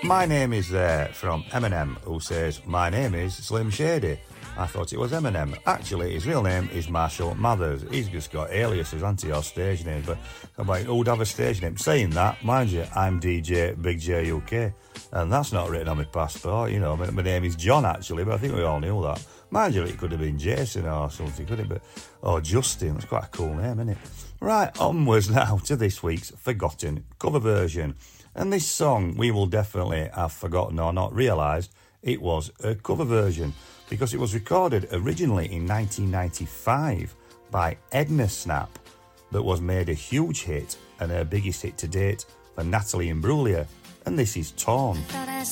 My name is from Eminem, who says, my name is Slim Shady. I thought it was Eminem. Actually, his real name is Marshall Mathers. He's just got aliases, hasn't he, or stage names. But I'm like, who'd have a stage name? Saying that, mind you, I'm DJ Big J UK. And that's not written on my passport. You know, my name is John, actually, but I think we all knew that. Mind you, it could have been Jason or something, couldn't it? Or Justin. That's quite a cool name, isn't it? Right, onwards now to this week's Forgotten cover version. And this song, we will definitely have forgotten or not realised it was a cover version, because it was recorded originally in 1995 by Edna Snap, but was made a huge hit and her biggest hit to date for Natalie Imbruglia, and this is Torn. I